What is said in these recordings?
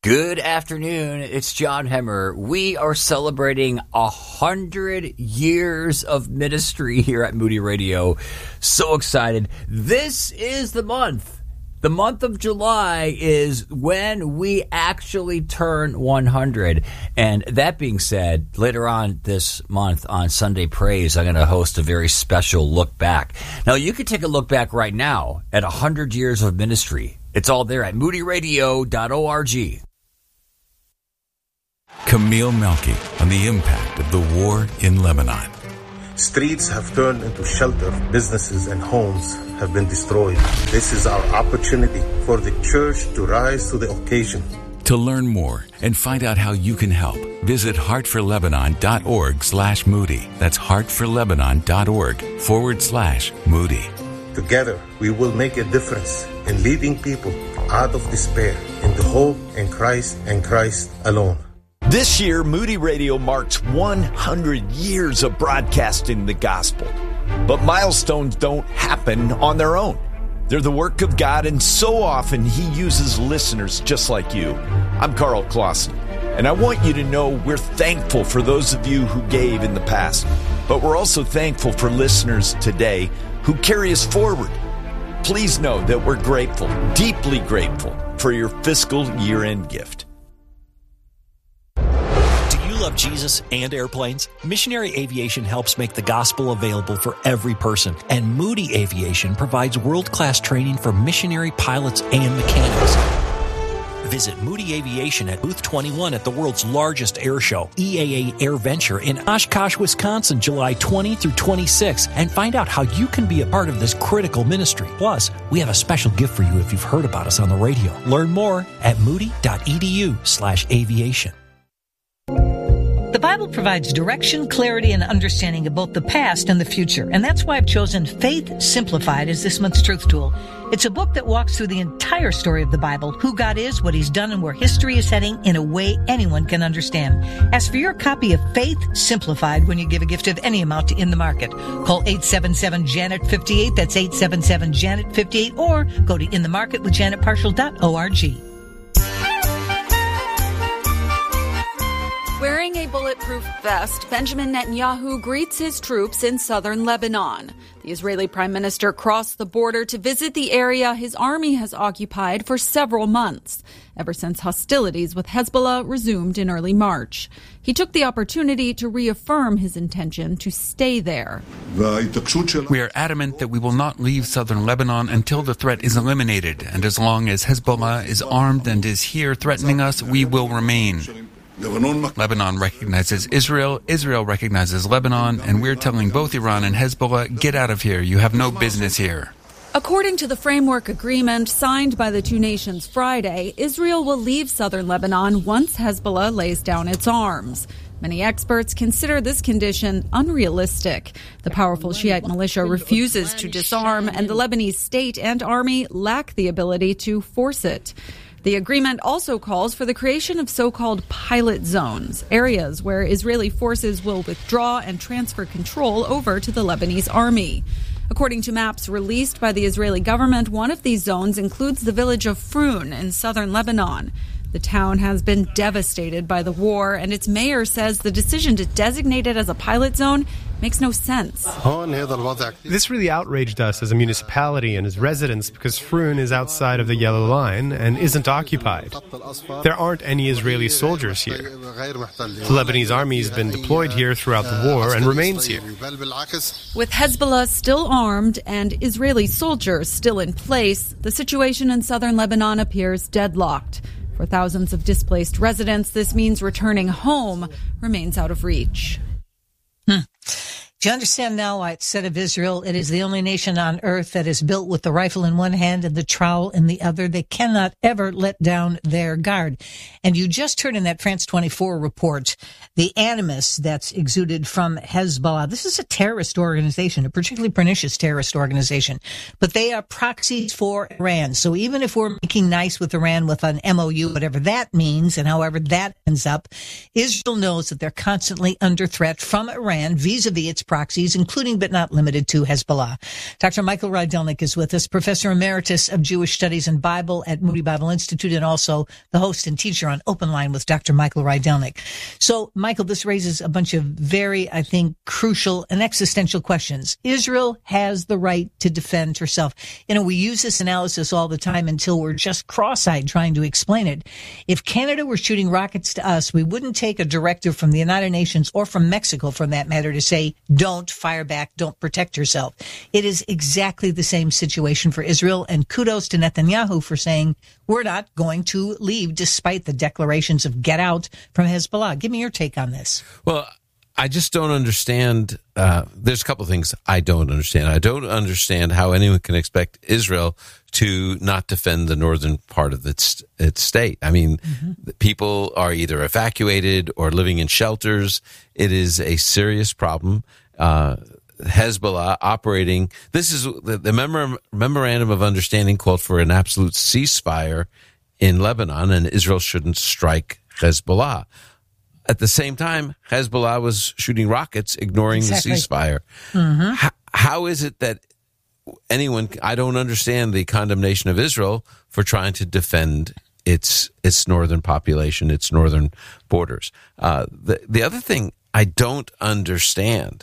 Good afternoon. It's John Hemmer. We are celebrating 100 years of ministry here at Moody Radio. So excited. This is the month. The month of July is when we actually turn 100. And that being said, later on this month on Sunday Praise, I'm going to host a very special look back. Now, you can take a look back right now at 100 years of ministry. It's all there at moodyradio.org. Camille Melky on the impact of the war in Lebanon. Streets have turned into shelter. Businesses and homes have been destroyed. This is our opportunity for the church to rise to the occasion. To learn more and find out how you can help, visit heartforlebanon.org/Moody. That's heartforlebanon.org/Moody. Together, we will make a difference in leading people out of despair into hope in Christ and Christ alone. This year, Moody Radio marks 100 years of broadcasting the gospel. But milestones don't happen on their own. They're the work of God, and so often He uses listeners just like you. I'm Carl Clausen, and I want you to know we're thankful for those of you who gave in the past. But we're also thankful for listeners today who carry us forward. Please know that we're grateful, deeply grateful, for your fiscal year-end gift. Love Jesus and airplanes? Missionary Aviation helps make the gospel available for every person, and Moody Aviation provides world-class training for missionary pilots and mechanics. Visit Moody Aviation at Booth 21 at the world's largest air show, EAA AirVenture in Oshkosh, Wisconsin, July 20 through 26, and find out how you can be a part of this critical ministry. Plus, we have a special gift for you if you've heard about us on the radio. Learn more at moody.edu/aviation. The Bible provides direction, clarity, and understanding of both the past and the future. And that's why I've chosen Faith Simplified as this month's truth tool. It's a book that walks through the entire story of the Bible, who God is, what He's done, and where history is heading in a way anyone can understand. Ask for your copy of Faith Simplified when you give a gift of any amount to In the Market. Call 877-JANET-58. That's 877-JANET-58. Or go to inthemarketwithjanetparshall.org. Wearing a bulletproof vest, Benjamin Netanyahu greets his troops in southern Lebanon. The Israeli prime minister crossed the border to visit the area his army has occupied for several months, ever since hostilities with Hezbollah resumed in early March. He took the opportunity to reaffirm his intention to stay there. We are adamant that we will not leave southern Lebanon until the threat is eliminated, and as long as Hezbollah is armed and is here threatening us, we will remain. Lebanon recognizes Israel, Israel recognizes Lebanon, and we're telling both Iran and Hezbollah, get out of here, you have no business here. According to the framework agreement signed by the two nations Friday, Israel will leave southern Lebanon once Hezbollah lays down its arms. Many experts consider this condition unrealistic. The powerful Shiite militia refuses to disarm, and the Lebanese state and army lack the ability to force it. The agreement also calls for the creation of so-called pilot zones, areas where Israeli forces will withdraw and transfer control over to the Lebanese army. According to maps released by the Israeli government, one of these zones includes the village of Frun in southern Lebanon. The town has been devastated by the war, and its mayor says the decision to designate it as a pilot zone makes no sense. This really outraged us as a municipality and as residents because Frun is outside of the yellow line and isn't occupied. There aren't any Israeli soldiers here. The Lebanese army has been deployed here throughout the war and remains here. With Hezbollah still armed and Israeli soldiers still in place, the situation in southern Lebanon appears deadlocked. For thousands of displaced residents, this means returning home remains out of reach. Do you understand now why it's said of Israel, it is the only nation on earth that is built with the rifle in one hand and the trowel in the other? They cannot ever let down their guard. And you just heard in that France 24 report the animus that's exuded from Hezbollah. This is a terrorist organization, a particularly pernicious terrorist organization. But they are proxies for Iran. So even if we're making nice with Iran with an MOU, whatever that means, and however that ends up, Israel knows that they're constantly under threat from Iran vis-a-vis its proxies proxies, including but not limited to Hezbollah. Dr. Michael Rydelnik is with us, Professor Emeritus of Jewish Studies and Bible at Moody Bible Institute, and also the host and teacher on Open Line with Dr. Michael Rydelnik. So, Michael, this raises a bunch of very, I think, crucial and existential questions. Israel has the right to defend herself. We use this analysis all the time until we're just cross-eyed trying to explain it. If Canada were shooting rockets to us, we wouldn't take a directive from the United Nations or from Mexico, for that matter, to say, don't fire back, don't protect yourself. It is exactly the same situation for Israel, and kudos to Netanyahu for saying, we're not going to leave despite the declarations of get out from Hezbollah. Give me your take on this. Well, I just don't understand. There's a couple of things I don't understand. I don't understand how anyone can expect Israel to not defend the northern part of its state. I mean, people are either evacuated or living in shelters. It is a serious problem. Hezbollah operating. This is the memorandum of understanding called for an absolute ceasefire in Lebanon, and Israel shouldn't strike Hezbollah. At the same time, Hezbollah was shooting rockets, ignoring the ceasefire. How is it that I don't understand the condemnation of Israel for trying to defend its northern population, its northern borders. The other thing I don't understand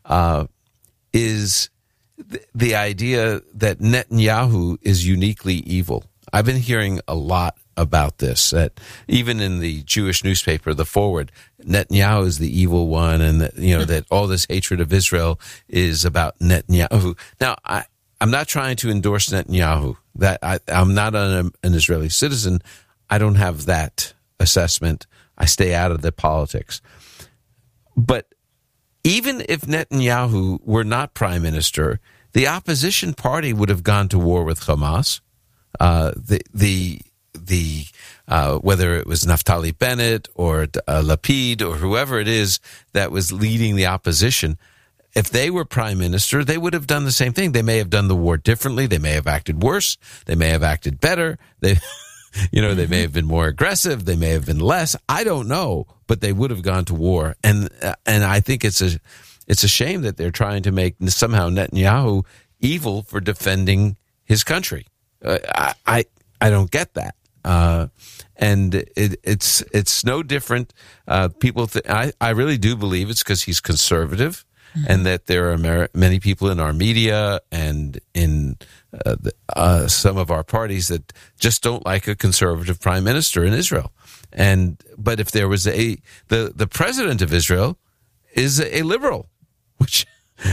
is the idea that Netanyahu is uniquely evil. I've been hearing a lot about this, that even in the Jewish newspaper, The Forward, Netanyahu is the evil one, and that, that all this hatred of Israel is about Netanyahu. Now, I'm not trying to endorse Netanyahu. I'm not an Israeli citizen. I don't have that assessment. I stay out of the politics. But even if Netanyahu were not prime minister, the opposition party would have gone to war with Hamas. Whether it was Naftali Bennett or Lapid or whoever it is that was leading the opposition, if they were prime minister, they would have done the same thing. They may have done the war differently. They may have acted worse. They may have acted better. They may have been more aggressive. They may have been less. I don't know, but they would have gone to war. And I think it's a shame that they're trying to make somehow Netanyahu evil for defending his country. I don't get that. And it's no different. People, I really do believe it's because he's conservative, and that there are many people in our media and in some of our parties that just don't like a conservative prime minister in Israel. But if there was the president of Israel is a liberal, which.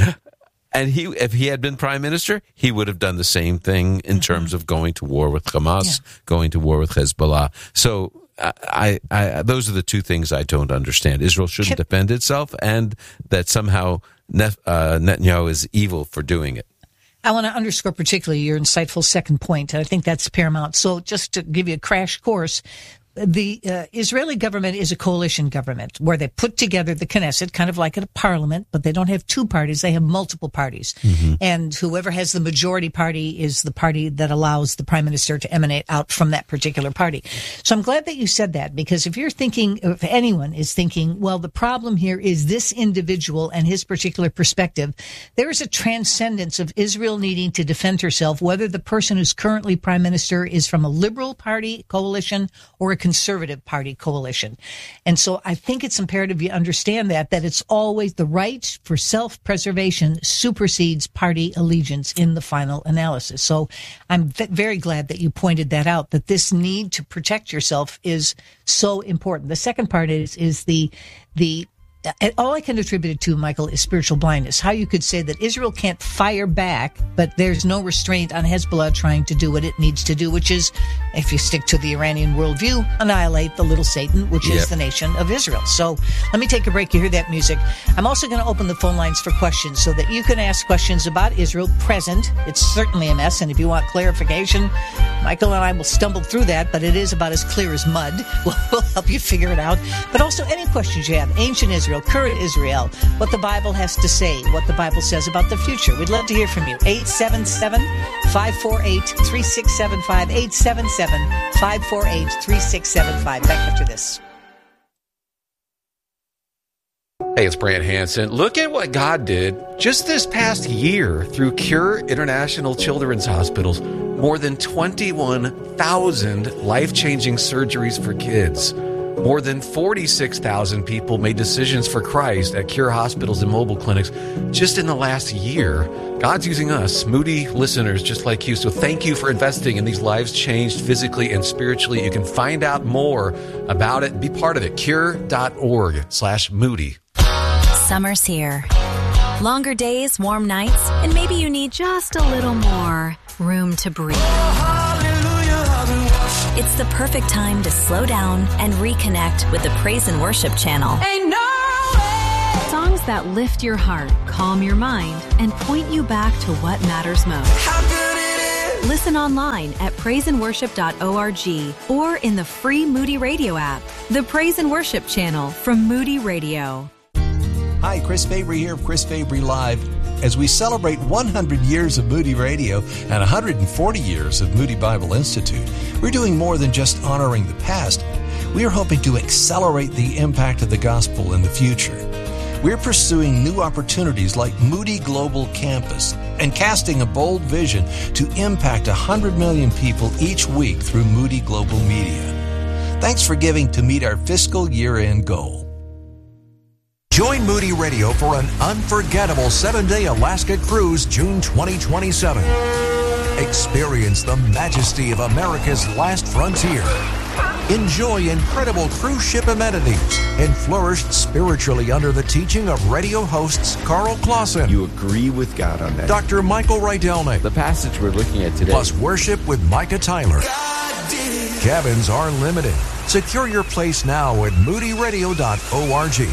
And if he had been prime minister, he would have done the same thing in terms of going to war with Hamas, going to war with Hezbollah. So I those are the two things I don't understand. Israel shouldn't defend itself, and that somehow Netanyahu is evil for doing it. I want to underscore particularly your insightful second point. I think that's paramount. So just to give you a crash course, the Israeli government is a coalition government where they put together the Knesset, kind of like a parliament, but they don't have two parties. They have multiple parties. And whoever has the majority party is the party that allows the prime minister to emanate out from that particular party. So I'm glad that you said that, because if anyone is thinking, well, the problem here is this individual and his particular perspective, there is a transcendence of Israel needing to defend herself, whether the person who's currently prime minister is from a liberal party coalition or a conservative party coalition. And so I think it's imperative you understand that it's always the right for self-preservation supersedes party allegiance in the final analysis. So I'm very glad that you pointed that out, that this need to protect yourself is so important. The second part is the all I can attribute it to, Michael, is spiritual blindness. How you could say that Israel can't fire back, but there's no restraint on Hezbollah trying to do what it needs to do, which is, if you stick to the Iranian worldview, annihilate the little Satan, which is the nation of Israel. So let me take a break. You hear that music. I'm also going to open the phone lines for questions so that you can ask questions about Israel present. It's certainly a mess, and if you want clarification, Michael and I will stumble through that, but it is about as clear as mud. We'll help you figure it out. But also any questions you have, ancient Israel, current Israel, what the Bible has to say, what the Bible says about the future. We'd love to hear from you. 877-548-3675, 877-548-3675. Back after this. Hey, it's Brant Hansen. Look at what God did just this past year through Cure International Children's Hospitals. More than 21,000 life-changing surgeries for kids. More than 46,000 people made decisions for Christ at Cure hospitals and mobile clinics just in the last year. God's using us, Moody listeners just like you. So thank you for investing in these lives changed physically and spiritually. You can find out more about it. Be part of it. Cure.org/Moody. Summer's here. Longer days, warm nights, and maybe you need just a little more room to breathe. It's the perfect time to slow down and reconnect with the Praise and Worship channel. Songs that lift your heart, calm your mind, and point you back to what matters most. Listen online at praiseandworship.org or in the free Moody Radio app. The Praise and Worship channel from Moody Radio. Hi, Chris Fabry here of Chris Fabry Live. As we celebrate 100 years of Moody Radio and 140 years of Moody Bible Institute, we're doing more than just honoring the past. We are hoping to accelerate the impact of the gospel in the future. We're pursuing new opportunities like Moody Global Campus and casting a bold vision to impact 100 million people each week through Moody Global Media. Thanks for giving to meet our fiscal year-end goal. Join Moody Radio for an unforgettable 7-day Alaska cruise June 2027. Experience the majesty of America's last frontier. Enjoy incredible cruise ship amenities and flourish spiritually under the teaching of radio hosts Carl Clausen. You agree with God on that. Dr. Michael Rydelnik. The passage we're looking at today. Plus worship with Micah Tyler. Cabins are limited. Secure your place now at moodyradio.org.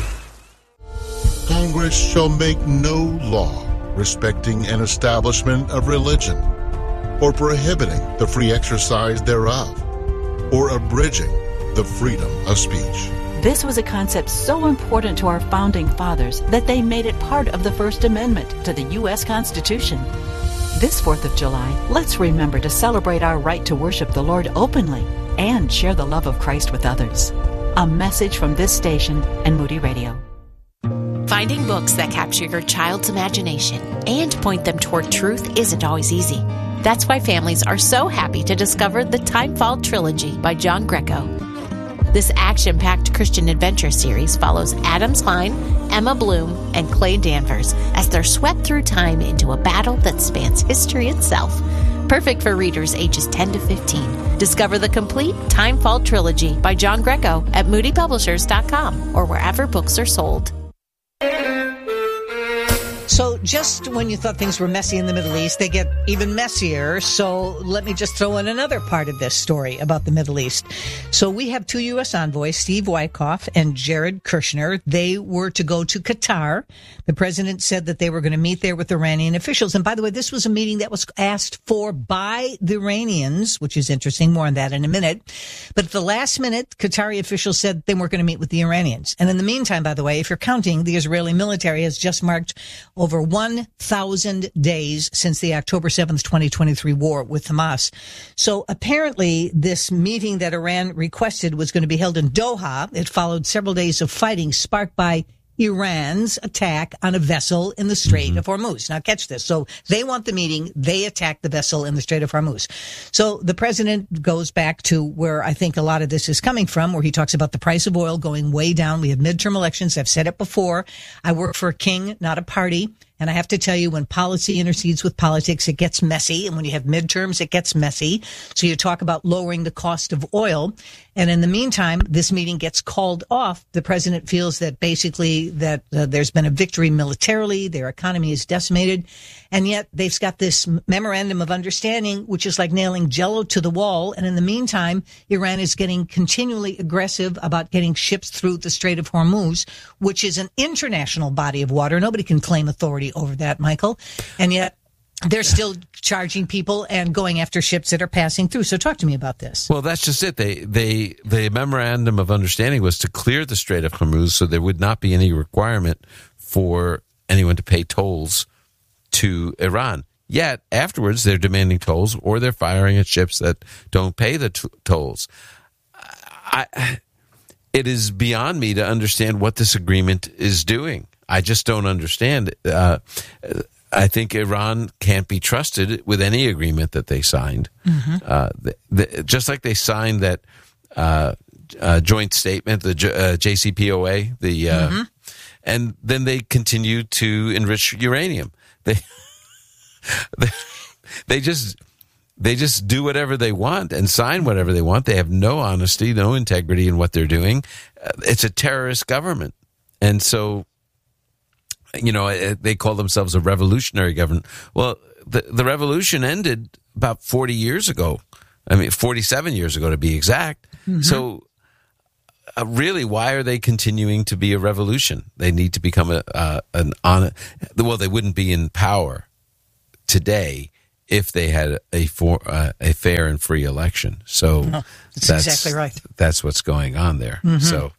Congress shall make no law respecting an establishment of religion, or prohibiting the free exercise thereof, or abridging the freedom of speech. This was a concept so important to our founding fathers that they made it part of the First Amendment to the U.S. Constitution. This 4th of July, let's remember to celebrate our right to worship the Lord openly and share the love of Christ with others. A message from this station and Moody Radio. Finding books that capture your child's imagination and point them toward truth isn't always easy. That's why families are so happy to discover the Timefall Trilogy by John Greco. This action-packed Christian adventure series follows Adam Klein, Emma Bloom, and Clay Danvers as they're swept through time into a battle that spans history itself. Perfect for readers ages 10 to 15. Discover the complete Timefall Trilogy by John Greco at moodypublishers.com or wherever books are sold. So just when you thought things were messy in the Middle East, they get even messier. So let me just throw in another part of this story about the Middle East. So we have two U.S. envoys, Steve Wyckoff and Jared Kushner. They were to go to Qatar. The president said that they were going to meet there with Iranian officials. And by the way, this was a meeting that was asked for by the Iranians, which is interesting. More on that in a minute. But at the last minute, Qatari officials said they weren't going to meet with the Iranians. And in the meantime, by the way, if you're counting, the Israeli military has just marked over 1,000 days since the October 7th, 2023 war with Hamas. So apparently this meeting that Iran requested was going to be held in Doha. It followed several days of fighting sparked by Iran's attack on a vessel in the Strait of Hormuz. Now catch this. So they want the meeting. They attack the vessel in the Strait of Hormuz. So the president goes back to where I think a lot of this is coming from, where he talks about the price of oil going way down. We have midterm elections. I've said it before. I work for a king, not a party. And I have to tell you, when policy intercedes with politics, it gets messy. And when you have midterms, it gets messy. So you talk about lowering the cost of oil. And in the meantime, this meeting gets called off. The president feels that basically that there's been a victory militarily. Their economy is decimated. And yet they've got this memorandum of understanding, which is like nailing Jell-O to the wall. And in the meantime, Iran is getting continually aggressive about getting ships through the Strait of Hormuz, which is an international body of water. Nobody can claim authority over that, Michael. And yet they're still charging people and going after ships that are passing through. So talk to me about this. Well, that's just it. The memorandum of understanding was to clear the Strait of Hormuz so there would not be any requirement for anyone to pay tolls to Iran. Yet afterwards, they're demanding tolls or they're firing at ships that don't pay the tolls. it is beyond me to understand what this agreement is doing. I just don't understand. I think Iran can't be trusted with any agreement that they signed. Just like they signed that joint statement, the JCPOA, and then they continue to enrich uranium. They just do whatever they want and sign whatever they want. They have no honesty, no integrity in what they're doing. It's a terrorist government. And so, they call themselves a revolutionary government. Well, the revolution ended about 40 years ago. 47 years ago to be exact. So really, why are they continuing to be a revolution? They need to become they wouldn't be in power today if they had a fair and free election. So that's exactly right. That's what's going on there. So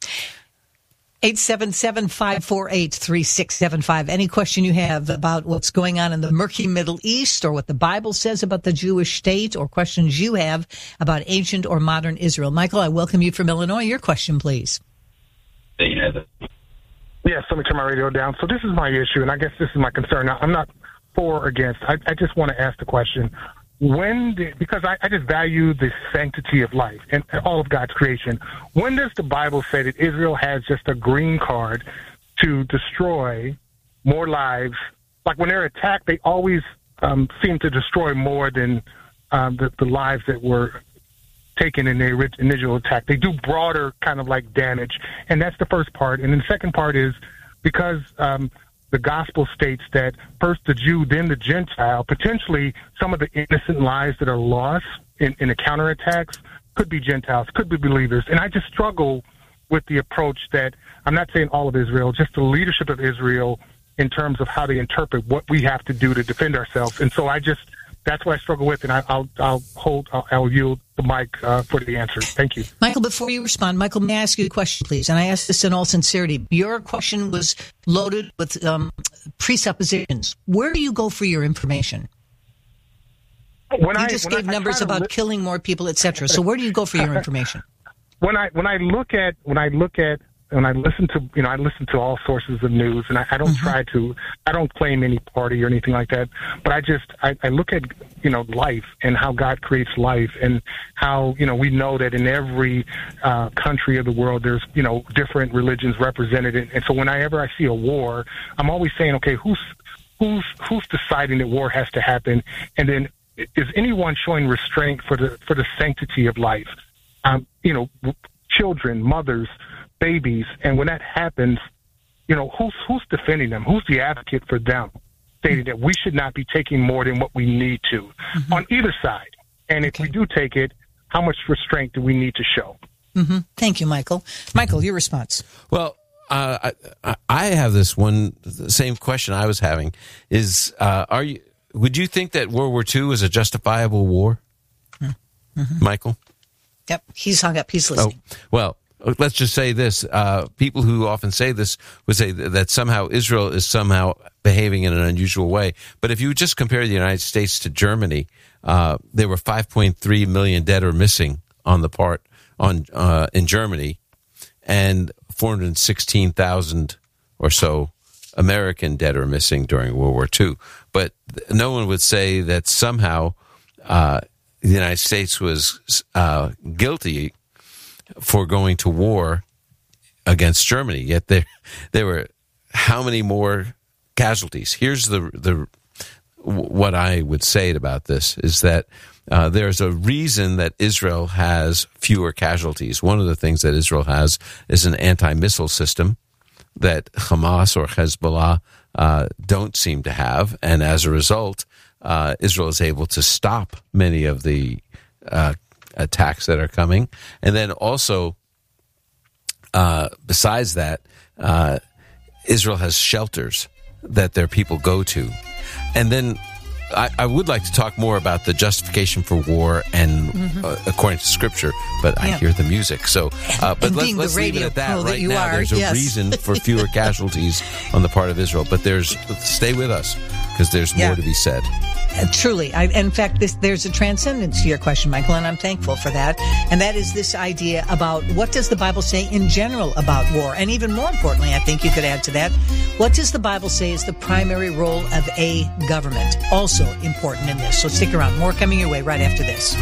877-548-3675. Any question you have about what's going on in the murky Middle East or what the Bible says about the Jewish state or questions you have about ancient or modern Israel. Michael, I welcome you from Illinois. Your question, please. Yes, let me turn my radio down. So this is my issue, and I guess this is my concern. Now, I'm not for or against. I just want to ask the question. Because I just value the sanctity of life and all of God's creation. When does the Bible say that Israel has just a green card to destroy more lives? Like when they're attacked, they always seem to destroy more than the lives that were taken in the initial attack. They do broader kind of like damage. And that's the first part. And then the second part is because the gospel states that first the Jew, then the Gentile, potentially some of the innocent lives that are lost in the counterattacks could be Gentiles, could be believers. And I just struggle with the approach that, I'm not saying all of Israel, just the leadership of Israel in terms of how they interpret what we have to do to defend ourselves. And so that's what I struggle with, and I'll yield the mic for the answer. Thank you. Michael, before you respond, Michael, may I ask you a question, please? And I ask this in all sincerity. Your question was loaded with presuppositions. Where do you go for your information? You just gave numbers about killing more people, etc. So where do you go for your information? When I listen to all sources of news, and I don't I don't claim any party or anything like that, but I look at, life and how God creates life and how, we know that in every country of the world, there's, different religions represented. And so whenever I see a war, I'm always saying, okay, who's deciding that war has to happen? And then is anyone showing restraint for the sanctity of life? Children, mothers, babies, and when that happens, who's defending them? Who's the advocate for them, stating that we should not be taking more than what we need to on either side? And if we do take it, how much restraint do we need to show? Thank you, Michael. Michael, your response. Well, I have this same question I was having is, would you think that World War II was a justifiable war? Michael? Yep, he's hung up. He's listening. Oh, well, let's just say this. People who often say this would say that somehow Israel is somehow behaving in an unusual way. But if you just compare the United States to Germany, there were 5.3 million dead or missing in Germany, and 416,000 or so American dead or missing during World War II. But no one would say that somehow the United States was guilty for going to war against Germany. Yet there were how many more casualties? Here's what I would say about this is that there's a reason that Israel has fewer casualties. One of the things that Israel has is an anti-missile system that Hamas or Hezbollah don't seem to have, and as a result, Israel is able to stop many of the attacks that are coming. And then also, besides that, Israel has shelters that their people go to. And then I would like to talk more about the justification for war and according to Scripture, but I hear the music. So, but let's leave it at that right now. There's a reason for fewer casualties on the part of Israel, but stay with us because there's more to be said. Truly. In fact, there's a transcendence to your question, Michael, and I'm thankful for that. And that is this idea about what does the Bible say in general about war? And even more importantly, I think you could add to that, what does the Bible say is the primary role of a government? Also important in this. So stick around. More coming your way right after this.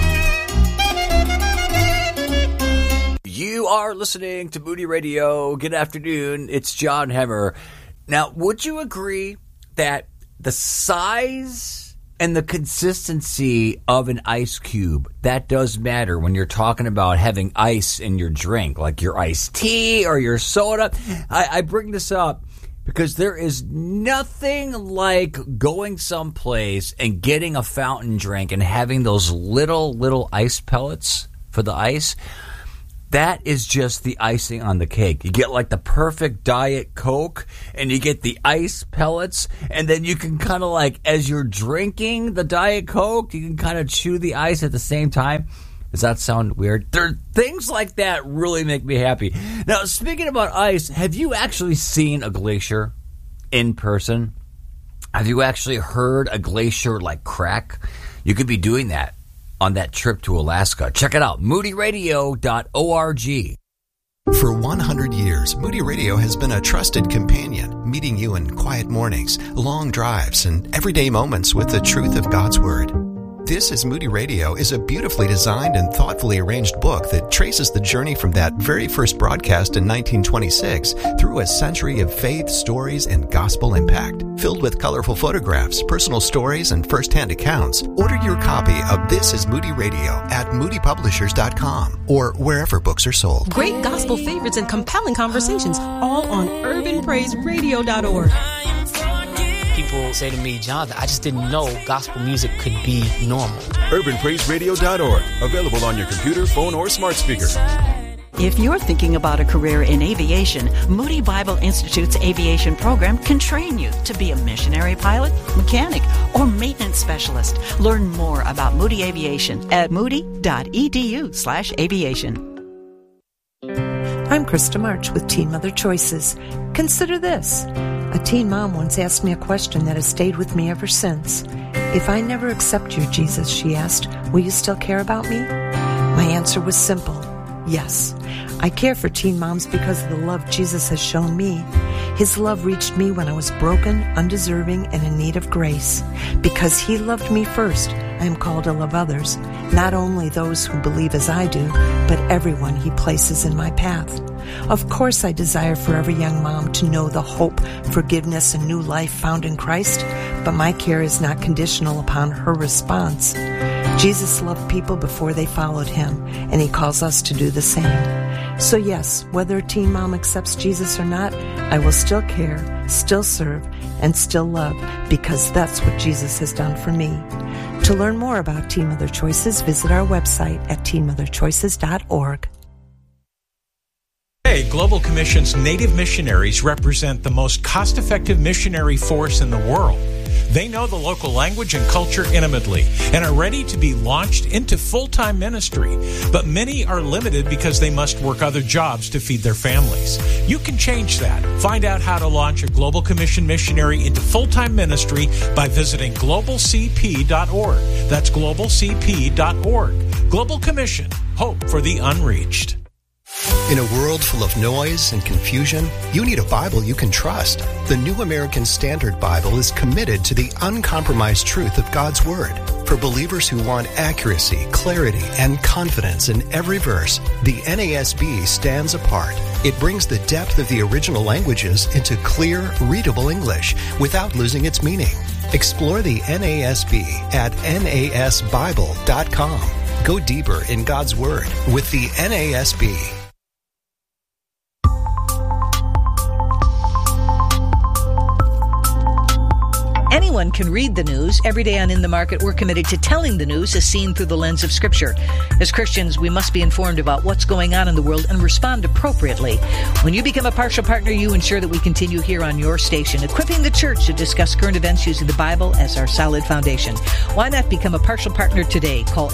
You are listening to Moody Radio. Good afternoon. It's John Hemmer. Now, would you agree that the size and the consistency of an ice cube, that does matter when you're talking about having ice in your drink, like your iced tea or your soda? I bring this up because there is nothing like going someplace and getting a fountain drink and having those little ice pellets for the ice. That is just the icing on the cake. You get like the perfect Diet Coke, and you get the ice pellets, and then you can kind of like, as you're drinking the Diet Coke, you can kind of chew the ice at the same time. Does that sound weird? Things like that really make me happy. Now, speaking about ice, have you actually seen a glacier in person? Have you actually heard a glacier like crack? You could be doing that on that trip to Alaska. Check it out, moodyradio.org. For 100 years, Moody Radio has been a trusted companion, meeting you in quiet mornings, long drives, and everyday moments with the truth of God's Word. This is Moody Radio is a beautifully designed and thoughtfully arranged book that traces the journey from that very first broadcast in 1926 through a century of faith, stories, and gospel impact. Filled with colorful photographs, personal stories, and first-hand accounts, order your copy of This is Moody Radio at moodypublishers.com or wherever books are sold. Great gospel favorites and compelling conversations, all on urbanpraiseradio.org. People say to me, Jonathan, I just didn't know gospel music could be normal. urbanpraiseradio.org. Available on your computer, phone, or smart speaker. If you're thinking about a career in aviation, Moody Bible Institute's aviation program can train you to be a missionary pilot, mechanic, or maintenance specialist. Learn more about Moody Aviation at moody.edu/aviation. I'm Krista March with Teen Mother Choices. Consider this. A teen mom once asked me a question that has stayed with me ever since. If I never accept you, Jesus, she asked, will you still care about me? My answer was simple. Yes. I care for teen moms because of the love Jesus has shown me. His love reached me when I was broken, undeserving, and in need of grace. Because he loved me first, I am called to love others, not only those who believe as I do, but everyone he places in my path. Of course, I desire for every young mom to know the hope, forgiveness, and new life found in Christ, but my care is not conditional upon her response. Jesus loved people before they followed him, and he calls us to do the same. So yes, whether a teen mom accepts Jesus or not, I will still care, still serve, and still love, because that's what Jesus has done for me. To learn more about Teen Mother Choices, visit our website at teenmotherchoices.org. Today, Global Commission's Native missionaries represent the most cost-effective missionary force in the world. They know the local language and culture intimately and are ready to be launched into full-time ministry. But many are limited because they must work other jobs to feed their families. You can change that. Find out how to launch a Global Commission missionary into full-time ministry by visiting globalcp.org. That's globalcp.org. Global Commission. Hope for the unreached. In a world full of noise and confusion, you need a Bible you can trust. The New American Standard Bible is committed to the uncompromised truth of God's Word. For believers who want accuracy, clarity, and confidence in every verse, the NASB stands apart. It brings the depth of the original languages into clear, readable English without losing its meaning. Explore the NASB at nasbible.com. Go deeper in God's Word with the NASB. Anyone can read the news. Every day on In the Market, we're committed to telling the news as seen through the lens of Scripture. As Christians, we must be informed about what's going on in the world and respond appropriately. When you become a partial partner, you ensure that we continue here on your station, equipping the church to discuss current events using the Bible as our solid foundation. Why not become a partial partner today? Call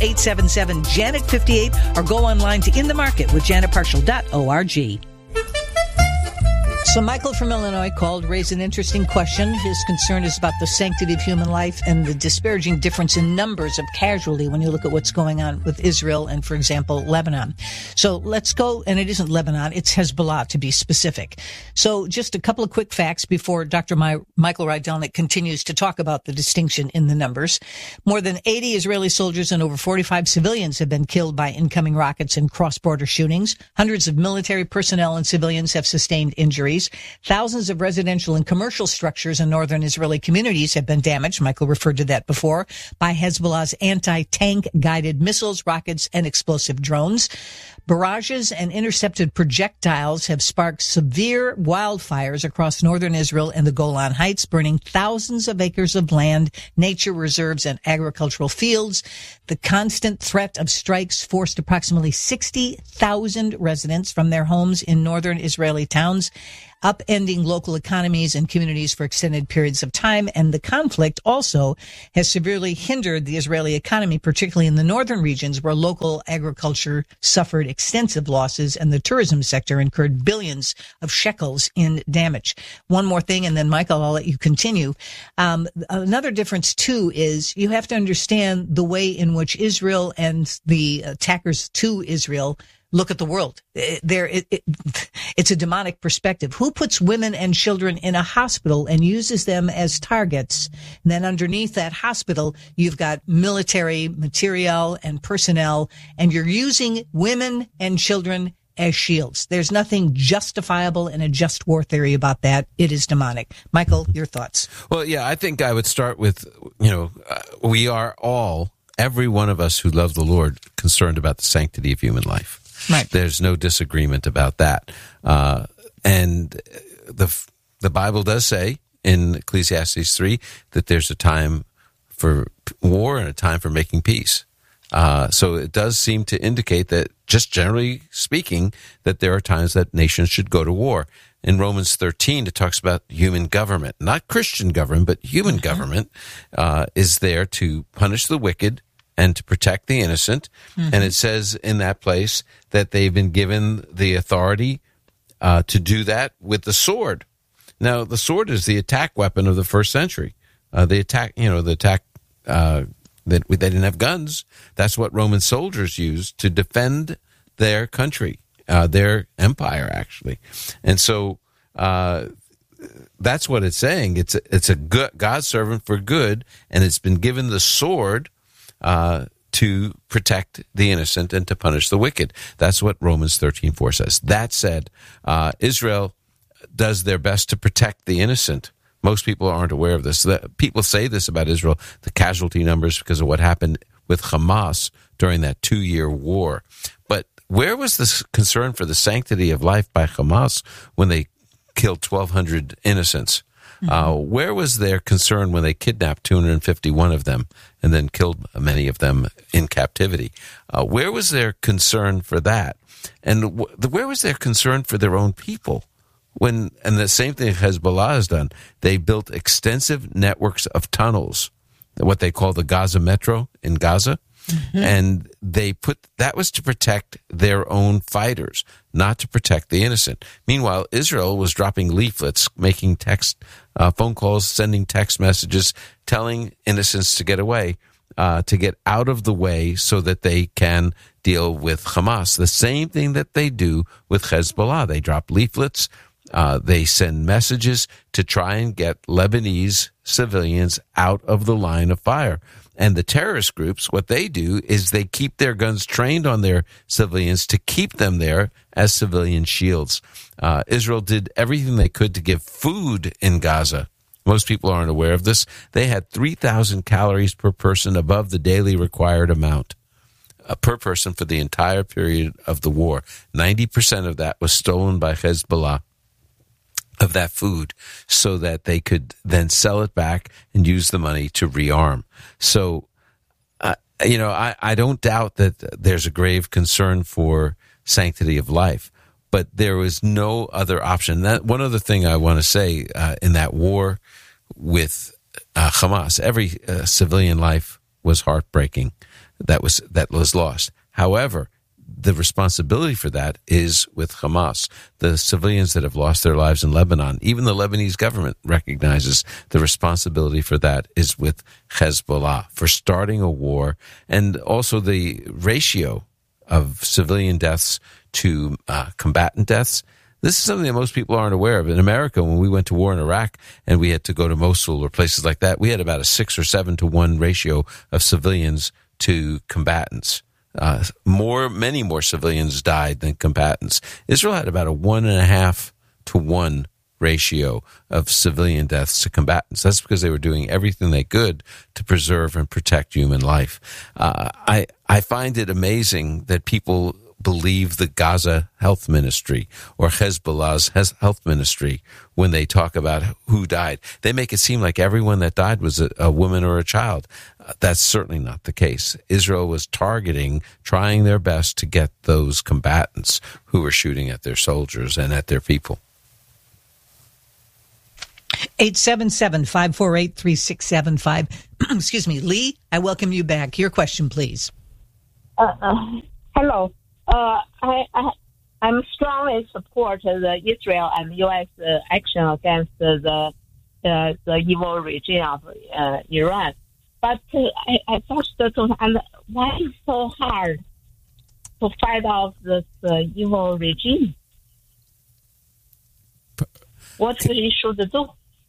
877-JANET-58 or go online to In the Market with janetpartial.org. So Michael from Illinois called, raised an interesting question. His concern is about the sanctity of human life and the disparaging difference in numbers of casualty when you look at what's going on with Israel and, for example, Lebanon. So let's go, and it isn't Lebanon, it's Hezbollah to be specific. So just a couple of quick facts before Dr. Michael Rydelnik continues to talk about the distinction in the numbers. More than 80 Israeli soldiers and over 45 civilians have been killed by incoming rockets and cross-border shootings. Hundreds of military personnel and civilians have sustained injuries. Thousands of residential and commercial structures in northern Israeli communities have been damaged. Michael referred to that before, by Hezbollah's anti-tank guided missiles, rockets, and explosive drones. Barrages and intercepted projectiles have sparked severe wildfires across northern Israel and the Golan Heights, burning thousands of acres of land, nature reserves, and agricultural fields. The constant threat of strikes forced approximately 60,000 residents from their homes in northern Israeli towns, upending local economies and communities for extended periods of time. And the conflict also has severely hindered the Israeli economy, particularly in the northern regions where local agriculture suffered extensive losses and the tourism sector incurred billions of shekels in damage. One more thing, and then Michael, I'll let you continue. Another difference too is you have to understand the way in which Israel and the attackers to Israel look at the world. It's a demonic perspective. Who puts women and children in a hospital and uses them as targets? And then underneath that hospital, you've got military materiel and personnel, and you're using women and children as shields. There's nothing justifiable in a just war theory about that. It is demonic. Michael, your thoughts? Well, yeah, I think I would start with, we are all, every one of us who love the Lord, concerned about the sanctity of human life. Right. There's no disagreement about that. And the Bible does say in Ecclesiastes 3 that there's a time for war and a time for making peace. So it does seem to indicate that, just generally speaking, that there are times that nations should go to war. In Romans 13, it talks about human government, not Christian government, but human government is there to punish the wicked and to protect the innocent. And it says in that place that they've been given the authority to do that with the sword. Now, the sword is the attack weapon of the first century. That they didn't have guns. That's what Roman soldiers used to defend their country, their empire, actually. And so that's what it's saying. It's a good God's servant for good, and it's been given the sword to protect the innocent and to punish the wicked. That's what Romans 13:4 says. That said, Israel does their best to protect the innocent. Most people aren't aware of this. People say this about Israel, the casualty numbers, because of what happened with Hamas during that 2-year war. But where was this concern for the sanctity of life by Hamas when they killed 1,200 innocents? Where was their concern when they kidnapped 251 of them and then killed many of them in captivity? Where was their concern for that? And where was their concern for their own people? And the same thing Hezbollah has done. They built extensive networks of tunnels, what they call the Gaza Metro in Gaza. And that was to protect their own fighters, not to protect the innocent. Meanwhile, Israel was dropping leaflets, making phone calls, sending text messages, telling innocents to get away, to get out of the way so that they can deal with Hamas. The same thing that they do with Hezbollah. They drop leaflets, they send messages to try and get Lebanese civilians out of the line of fire. And the terrorist groups, what they do is they keep their guns trained on their civilians to keep them there as civilian shields. Israel did everything they could to give food in Gaza. Most people aren't aware of this. They had 3,000 calories per person above the daily required amount per person for the entire period of the war. 90% of that was stolen by Hezbollah, of that food, so that they could then sell it back and use the money to rearm. So, I don't doubt that there's a grave concern for sanctity of life, but there was no other option. One other thing I want to say, in that war with Hamas, every civilian life was heartbreaking that was lost. However, the responsibility for that is with Hamas, the civilians that have lost their lives in Lebanon. Even the Lebanese government recognizes the responsibility for that is with Hezbollah, for starting a war, and also the ratio of civilian deaths to combatant deaths. This is something that most people aren't aware of. In America, when we went to war in Iraq and we had to go to Mosul or places like that, we had about a 6 or 7 to 1 ratio of civilians to combatants. Many more civilians died than combatants. Israel had about a 1.5 to 1 ratio of civilian deaths to combatants. That's because they were doing everything they could to preserve and protect human life. I find it amazing that people believe the Gaza Health Ministry or Hezbollah's health ministry when they talk about who died. They make it seem like everyone that died was a woman or a child. That's certainly not the case. Israel was trying their best to get those combatants who were shooting at their soldiers and at their people. 877-548-3675. Excuse me, Lee, I welcome you back. Your question, please. Hello. I'm strongly support the Israel and U.S. action against the evil regime of Iran. But I first don't understand why it's so hard to fight off this evil regime. What we should do?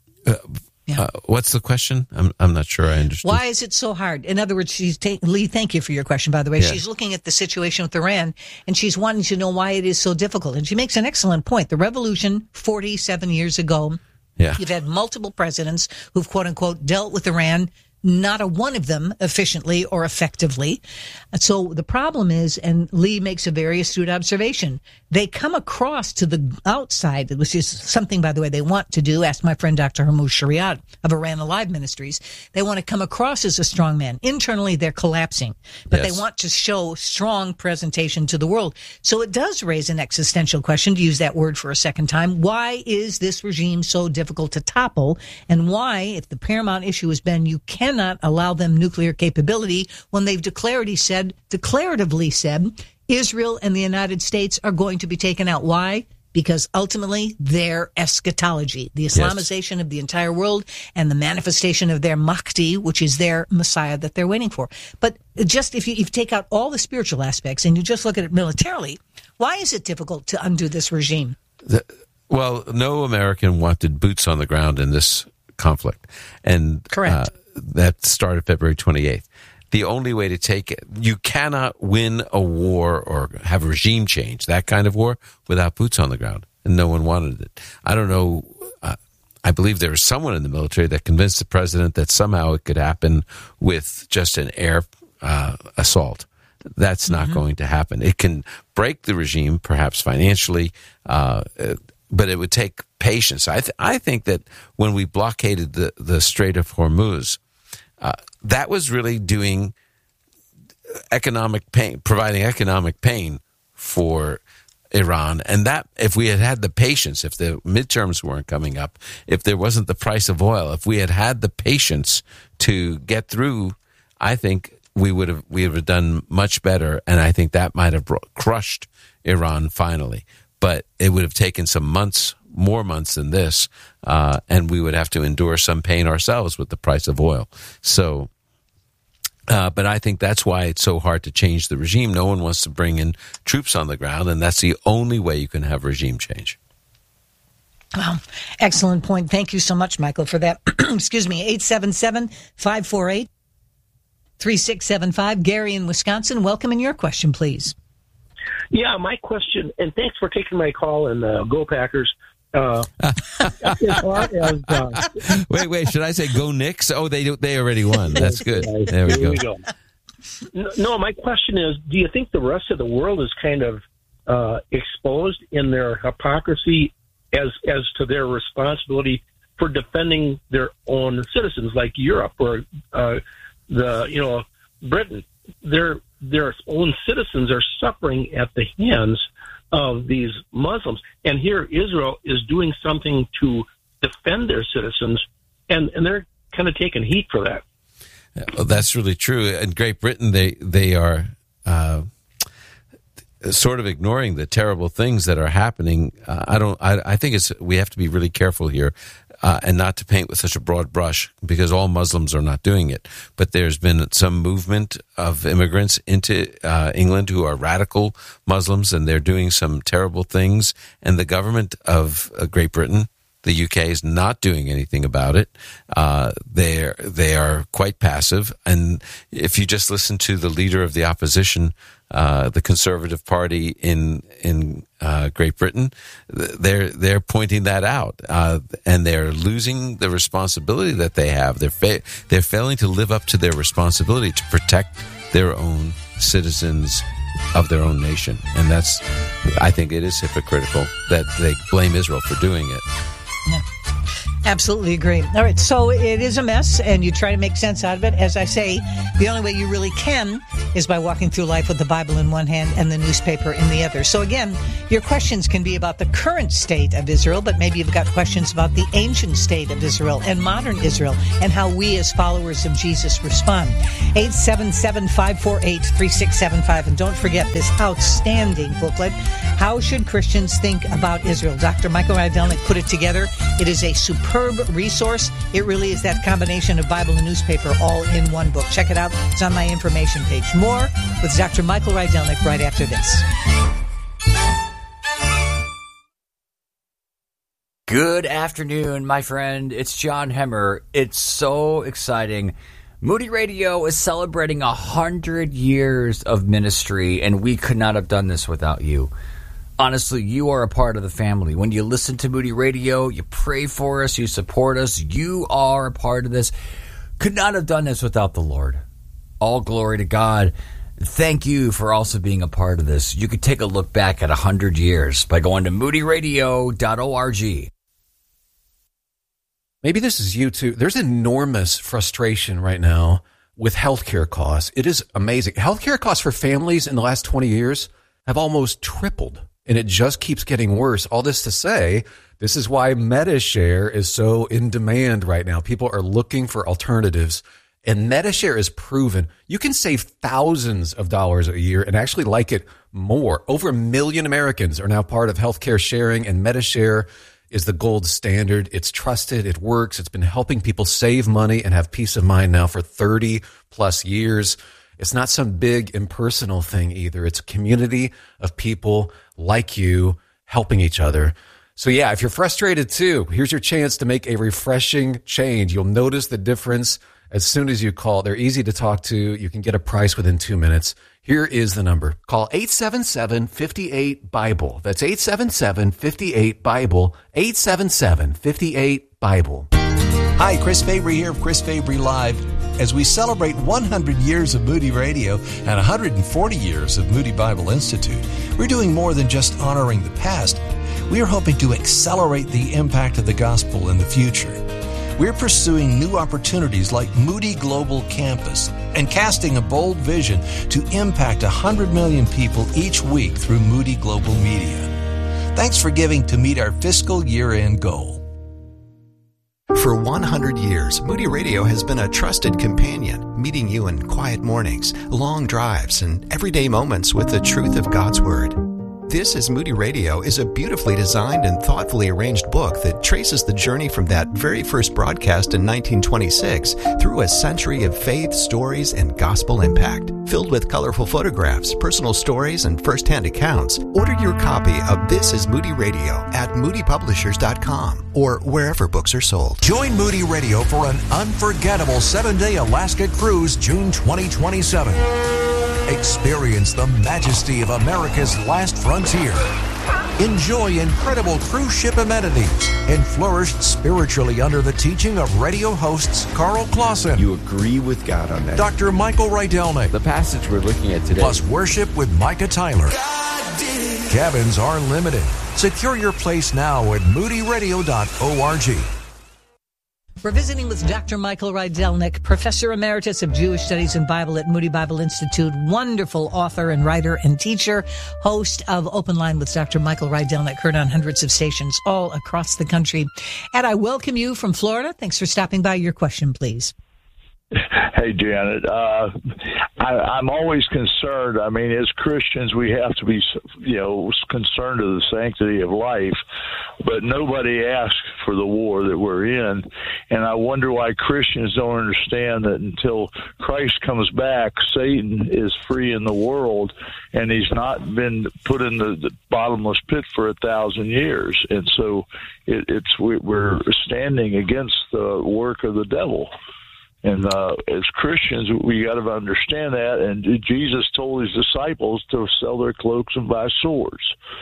What's the question? I'm not sure I understood. Why is it so hard? In other words, Lee, thank you for your question, by the way. Yeah. She's looking at the situation with Iran, and she's wanting to know why it is so difficult. And she makes an excellent point. The revolution 47 years ago, you've had multiple presidents who've, quote unquote, dealt with Iran, not a one of them efficiently or effectively. So the problem is, and Lee makes a very astute observation, they come across to the outside, which is something, by the way, they want to do. Ask my friend Dr. Hormuz Shariat of Iran Alive Ministries. They want to come across as a strong man. Internally, they're collapsing, but they want to show strong presentation to the world. So it does raise an existential question, to use that word for a second time. Why is this regime so difficult to topple? And why, if the paramount issue has been you cannot allow them nuclear capability, when they've declaratively said Israel and the United States are going to be taken out. Why? Because ultimately their eschatology, the Islamization of the entire world and the manifestation of their Mahdi, which is their Messiah that they're waiting for. But just if you take out all the spiritual aspects and you just look at it militarily, why is it difficult to undo this regime? Well, no American wanted boots on the ground in this conflict. And correct. That started February 28th. The only way to take it, you cannot win a war or have a regime change, that kind of war, without boots on the ground. And no one wanted it. I don't know. I believe there was someone in the military that convinced the president that somehow it could happen with just an air assault. That's not going to happen. It can break the regime, perhaps financially, but it would take patience. I think that when we blockaded the Strait of Hormuz, that was really doing economic pain, providing economic pain for Iran. And that, if we had had the patience, if the midterms weren't coming up, if there wasn't the price of oil, if we had had the patience to get through, I think we would have done much better. And I think that might have crushed Iran finally. But it would have taken some months, more months than this, and we would have to endure some pain ourselves with the price of oil. So, but I think that's why it's so hard to change the regime. No one wants to bring in troops on the ground, and that's the only way you can have regime change. Well, excellent point. Thank you so much, Michael, for that. Excuse me, 877-548-3675. Gary in Wisconsin, welcome, and your question, please. Yeah, my question, and thanks for taking my call, and go Packers. As far as, wait, should I say go Knicks? Oh, they already won. That's good. There we go. No, my question is, do you think the rest of the world is kind of exposed in their hypocrisy as to their responsibility for defending their own citizens, like Europe or Britain? Their own citizens are suffering at the hands of these Muslims. And here Israel is doing something to defend their citizens, and they're kind of taking heat for that. Well, that's really true. In Great Britain, they are sort of ignoring the terrible things that are happening. I think we have to be really careful here. And not to paint with such a broad brush, because all Muslims are not doing it. But there's been some movement of immigrants into England who are radical Muslims, and they're doing some terrible things. And the government of Great Britain, the UK, is not doing anything about it. They are quite passive. And if you just listen to the leader of the opposition, the Conservative Party in Great Britain, they're pointing that out, and they're losing the responsibility that they have. They're failing to live up to their responsibility to protect their own citizens of their own nation, and I think it is hypocritical that they blame Israel for doing it. Yeah. Absolutely agree. All right, so it is a mess, and you try to make sense out of it. As I say, the only way you really can is by walking through life with the Bible in one hand and the newspaper in the other. So again, your questions can be about the current state of Israel, but maybe you've got questions about the ancient state of Israel and modern Israel and how we as followers of Jesus respond. 877-548-3675. And don't forget this outstanding booklet, How Should Christians Think About Israel? Dr. Michael Rydelnik put it together. It is a superb resource. It really is that combination of Bible and newspaper all in one book. Check it out. It's on my information page. More with Dr. Michael Rydelnik right after this. Good afternoon, my friend. It's John Hemmer. It's so exciting. Moody Radio is celebrating 100 years of ministry, and we could not have done this without you. Honestly, you are a part of the family. When you listen to Moody Radio, you pray for us, you support us, you are a part of this. Could not have done this without the Lord. All glory to God. Thank you for also being a part of this. You could take a look back at 100 years by going to moodyradio.org. Maybe this is you too. There's enormous frustration right now with healthcare costs. It is amazing. Healthcare costs for families in the last 20 years have almost tripled. And it just keeps getting worse. All this to say, this is why MediShare is so in demand right now. People are looking for alternatives. And MediShare is proven you can save thousands of dollars a year and actually like it more. Over 1 million Americans are now part of healthcare sharing, and MediShare is the gold standard. It's trusted. It works. It's been helping people save money and have peace of mind now for 30 plus years. It's not some big impersonal thing either. It's a community of people like you helping each other. So yeah, if you're frustrated too, here's your chance to make a refreshing change. You'll notice the difference as soon as you call. They're easy to talk to. You can get a price within 2 minutes. Here is the number. Call 877-58-BIBLE. That's 877-58-BIBLE. 877-58-BIBLE. Hi, Chris Fabry here of Chris Fabry Live. As we celebrate 100 years of Moody Radio and 140 years of Moody Bible Institute, we're doing more than just honoring the past. We are hoping to accelerate the impact of the gospel in the future. We're pursuing new opportunities like Moody Global Campus and casting a bold vision to impact 100 million people each week through Moody Global Media. Thanks for giving to meet our fiscal year-end goal. For 100 years, Moody Radio has been a trusted companion, meeting you in quiet mornings, long drives, and everyday moments with the truth of God's Word. This is Moody Radio is a beautifully designed and thoughtfully arranged book that traces the journey from that very first broadcast in 1926 through a century of faith, stories, and gospel impact. Filled with colorful photographs, personal stories, and first-hand accounts, order your copy of This is Moody Radio at moodypublishers.com or wherever books are sold. Join Moody Radio for an unforgettable 7-day Alaska cruise June 2027. Experience the majesty of America's last frontier. Enjoy incredible cruise ship amenities and flourish spiritually under the teaching of radio hosts Carl Clausen. You agree with God on that. Dr. Michael Rydelnik. The passage we're looking at today. Plus worship with Micah Tyler. Cabins are limited. Secure your place now at moodyradio.org. We're visiting with Dr. Michael Rydelnik, Professor Emeritus of Jewish Studies and Bible at Moody Bible Institute, wonderful author and writer and teacher, host of Open Line with Dr. Michael Rydelnik, heard on hundreds of stations all across the country. And I welcome you from Florida. Thanks for stopping by. Your question, please. Hey, Janet. I'm always concerned. I mean, as Christians, we have to be, concerned of the sanctity of life, but nobody asks for the war that we're in. And I wonder why Christians don't understand that until Christ comes back, Satan is free in the world, and he's not been put in the bottomless pit for 1,000 years. And so we're standing against the work of the devil. And as Christians, we got to understand that. And Jesus told his disciples to sell their cloaks and buy swords.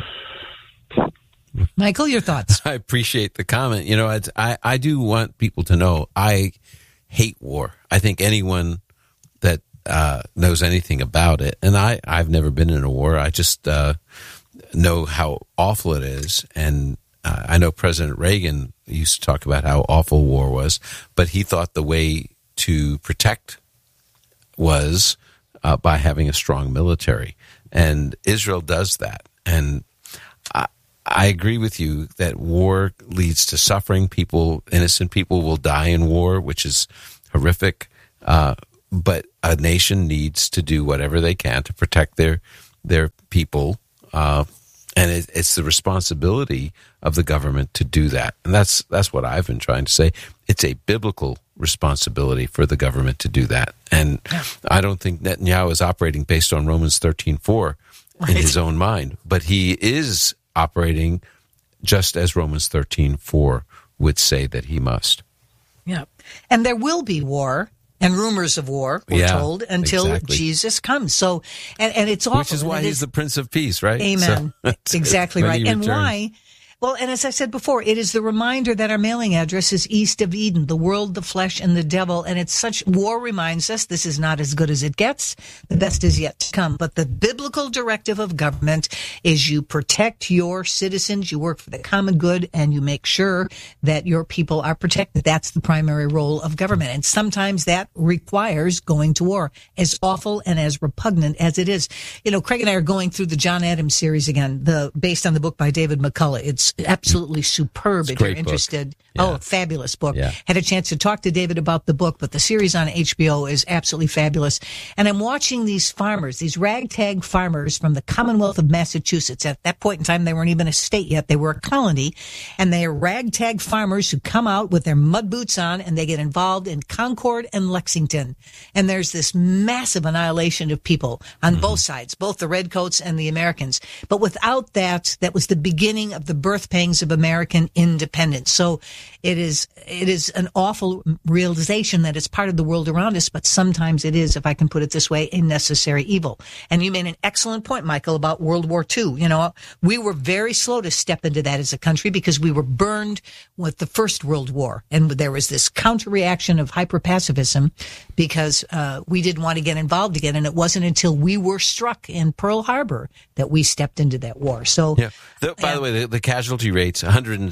Michael, your thoughts? I appreciate the comment. I do want people to know I hate war. I think anyone that knows anything about it, and I've never been in a war. I just know how awful it is. And I know President Reagan used to talk about how awful war was, but he thought the way to protect was by having a strong military. And Israel does that. And I agree with you that war leads to suffering. Innocent people will die in war, which is horrific. But a nation needs to do whatever they can to protect their people. And it's the responsibility of the government to do that. And that's what I've been trying to say. It's a biblical responsibility for the government to do that. And I don't think Netanyahu is operating based on Romans 13:4 in his own mind, but he is operating just as Romans 13:4 would say that he must. Yeah. And there will be war and rumors of war, we're told, until Jesus comes. So, and it's awful. Which is why he's the Prince of Peace, right? Amen. So, exactly right. And why? Well, and as I said before, it is the reminder that our mailing address is East of Eden, the world, the flesh, and the devil. And war reminds us this is not as good as it gets. The best is yet to come. But the biblical directive of government is you protect your citizens, you work for the common good, and you make sure that your people are protected. That's the primary role of government. And sometimes that requires going to war, as awful and as repugnant as it is. Craig and I are going through the John Adams series again, based on the book by David McCullough. It's absolutely superb if you're interested. Yeah. Oh, fabulous book. Yeah. Had a chance to talk to David about the book, but the series on HBO is absolutely fabulous. And I'm watching these farmers, these ragtag farmers from the Commonwealth of Massachusetts. At that point in time, they weren't even a state yet. They were a colony. And they are ragtag farmers who come out with their mud boots on and they get involved in Concord and Lexington. And there's this massive annihilation of people on both sides, both the Redcoats and the Americans. But without that was the beginning of the birth pangs of American independence. So it is an awful realization that it's part of the world around us, but sometimes it is, if I can put it this way, a necessary evil. And you made an excellent point, Michael, about World War II. We were very slow to step into that as a country because we were burned with the First World War. And there was this counter-reaction of hyper-pacifism because we didn't want to get involved again. And it wasn't until we were struck in Pearl Harbor that we stepped into that war. So, by the way, the casualty rates,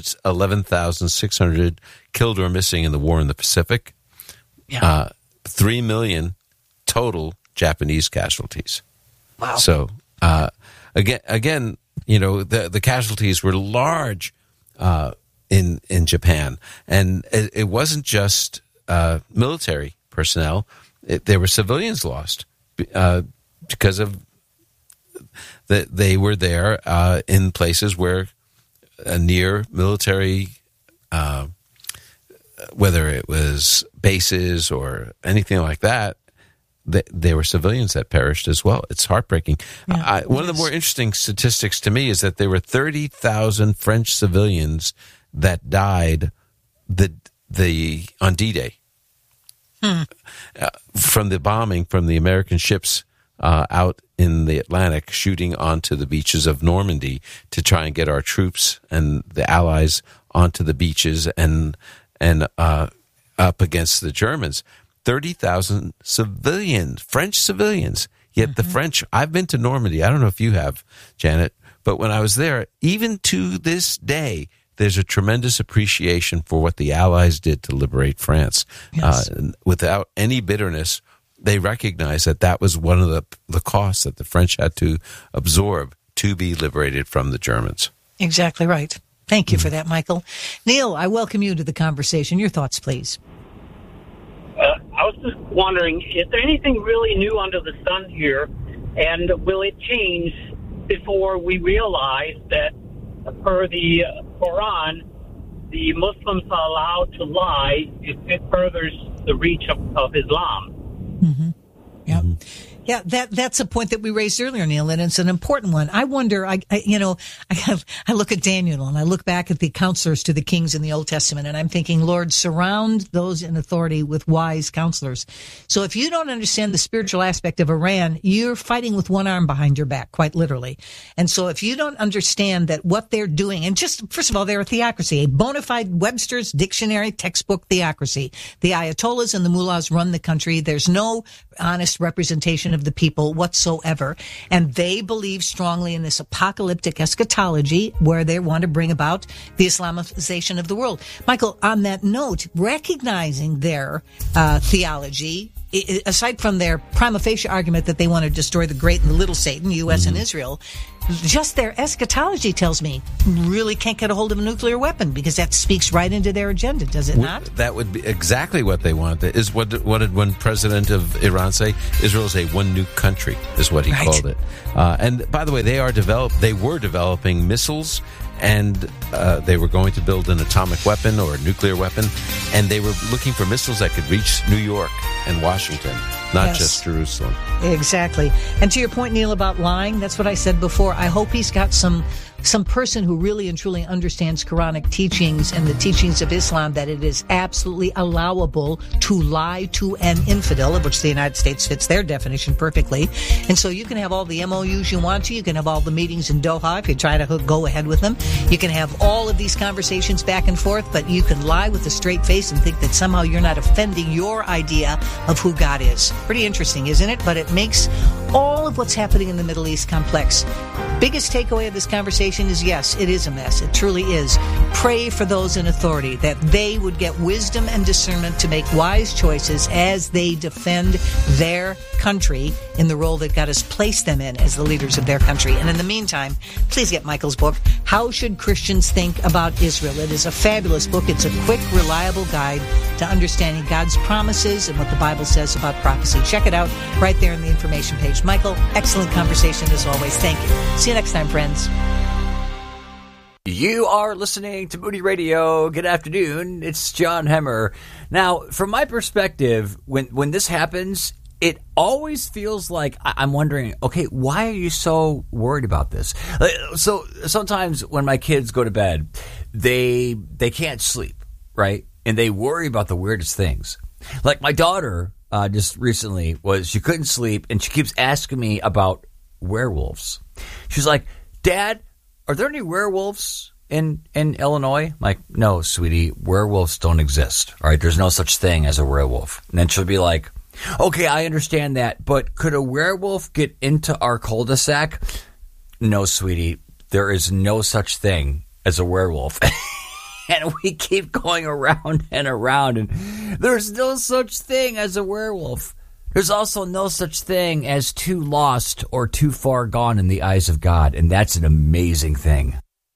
111,600 killed or missing in the war in the Pacific. 3 million total Japanese casualties. Wow. So, again, the casualties were large in Japan. And it wasn't just military personnel. There were civilians lost because of they were there in places where near military, whether it was bases or anything like that, there were civilians that perished as well. It's heartbreaking. One of the more interesting statistics to me is that there were 30,000 French civilians that died on D-Day from the bombing from the American ships out in the Atlantic, shooting onto the beaches of Normandy to try and get our troops and the Allies onto the beaches and up against the Germans. 30,000 civilians, French civilians. Yet the French, I've been to Normandy. I don't know if you have, Janet, but when I was there, even to this day, there's a tremendous appreciation for what the Allies did to liberate France. Yes. Without any bitterness, they recognize that was one of the costs that the French had to absorb to be liberated from the Germans. Exactly right. Thank you for that, Michael. Neil, I welcome you to the conversation. Your thoughts, please. I was just wondering, is there anything really new under the sun here, and will it change before we realize that, per the Quran, the Muslims are allowed to lie if it furthers the reach of Islam? Mm-hmm. Yeah. Yeah, that's a point that we raised earlier, Neil, and it's an important one. I wonder, I look at Daniel and I look back at the counselors to the kings in the Old Testament, and I'm thinking, Lord, surround those in authority with wise counselors. So if you don't understand the spiritual aspect of Iran, you're fighting with one arm behind your back, quite literally. And so if you don't understand that what they're doing, and just, first of all, they're a theocracy, a bona fide Webster's Dictionary textbook theocracy. The Ayatollahs and the mullahs run the country. There's no honest representation of the people whatsoever. And they believe strongly in this apocalyptic eschatology where they want to bring about the Islamization of the world. Michael, on that note, recognizing their theology, aside from their prima facie argument that they want to destroy the great and the little Satan, U.S. and Israel, just their eschatology tells me really can't get a hold of a nuclear weapon, because that speaks right into their agenda, does it not? That would be exactly what they want. Is what did one president of Iran say? Israel is a one nuke country, is what he called it. And by the way, they were developing missiles, and they were going to build an atomic weapon or a nuclear weapon, and they were looking for missiles that could reach New York and Washington, not just Jerusalem. Exactly. And to your point, Neil, about lying, that's what I said before. I hope he's got some person who really and truly understands Quranic teachings and the teachings of Islam, that it is absolutely allowable to lie to an infidel, of which the United States fits their definition perfectly. And so you can have all the MOUs you want to. You can have all the meetings in Doha if you try to go ahead with them. You can have all of these conversations back and forth, but you can lie with a straight face and think that somehow you're not offending your idea of who God is. Pretty interesting, isn't it? But it makes all of what's happening in the Middle East complex. Biggest takeaway of this conversation is, yes, it is a mess. It truly is. Pray for those in authority, that they would get wisdom and discernment to make wise choices as they defend their country in the role that God has placed them in as the leaders of their country. And in the meantime, please get Michael's book, How Should Christians Think About Israel? It is a fabulous book. It's a quick, reliable guide to understanding God's promises and what the Bible says about prophecy. Check it out right there in the information page. Michael, excellent conversation as always. Thank you. See you next time, friends. You are listening to Moody Radio. Good afternoon. It's John Hemmer. Now, from my perspective, when this happens, it always feels like I'm wondering, okay, why are you so worried about this? So sometimes when my kids go to bed, they can't sleep, right? And they worry about the weirdest things. Like my daughter just recently she couldn't sleep, and she keeps asking me about werewolves. She's like, Dad, are there any werewolves in Illinois? I'm like, no, sweetie, werewolves don't exist. All right, there's no such thing as a werewolf. And then she'll be like, okay, I understand that, but could a werewolf get into our cul-de-sac? No, sweetie, there is no such thing as a werewolf. And we keep going around and around, and there's no such thing as a werewolf. There's also no such thing as too lost or too far gone in the eyes of God, and that's an amazing thing.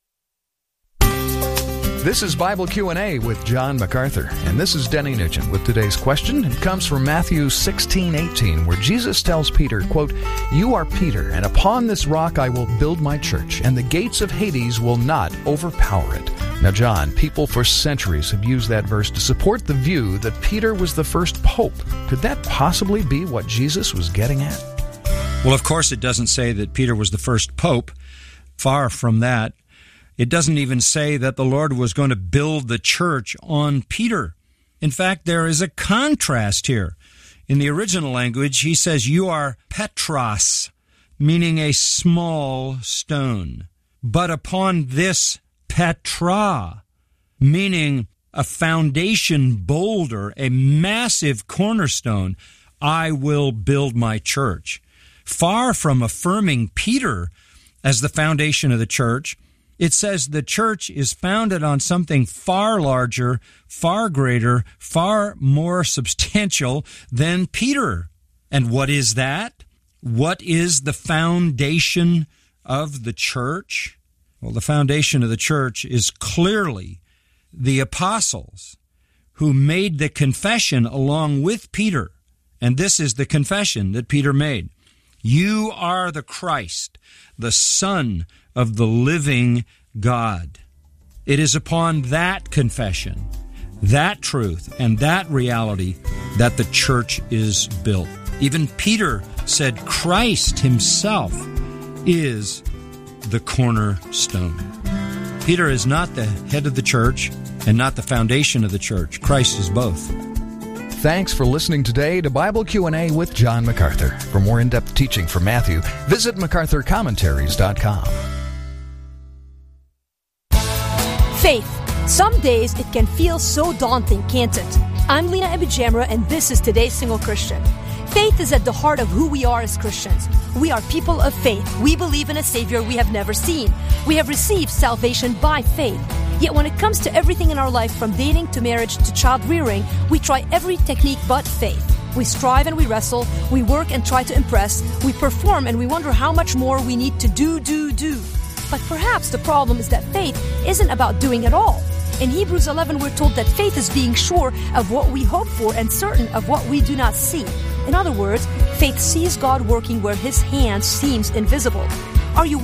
This is Bible Q&A with John MacArthur, and this is Denny Nugent with today's question. It comes from Matthew 16:18, where Jesus tells Peter, quote, "You are Peter, and upon this rock I will build my church, and the gates of Hades will not overpower it." Now, John, people for centuries have used that verse to support the view that Peter was the first pope. Could that possibly be what Jesus was getting at? Well, of course, it doesn't say that Peter was the first pope. Far from that. It doesn't even say that the Lord was going to build the church on Peter. In fact, there is a contrast here. In the original language, he says, "You are Petros," meaning a small stone. But upon this Petra, meaning a foundation boulder, a massive cornerstone, I will build my church. Far from affirming Peter as the foundation of the church, it says the church is founded on something far larger, far greater, far more substantial than Peter. And what is that? What is the foundation of the church? Well, the foundation of the church is clearly the apostles who made the confession along with Peter. And this is the confession that Peter made. You are the Christ, the Son of the living God. It is upon that confession, that truth, and that reality that the church is built. Even Peter said Christ himself is the cornerstone. Peter is not the head of the church and not the foundation of the church. Christ is both. Thanks for listening today to Bible Q&A with John MacArthur. For more in-depth teaching from Matthew, visit MacArthurCommentaries.com. Faith. Some days it can feel so daunting, can't it? I'm Lena Abijamra, and this is Today's Single Christian. Faith is at the heart of who we are as Christians. We are people of faith. We believe in a Savior we have never seen. We have received salvation by faith. Yet when it comes to everything in our life, from dating to marriage to child rearing, we try every technique but faith. We strive and we wrestle. We work and try to impress. We perform and we wonder how much more we need to do. But perhaps the problem is that faith isn't about doing at all. In Hebrews 11, we're told that faith is being sure of what we hope for and certain of what we do not see. In other words, faith sees God working where His hand seems invisible. Are you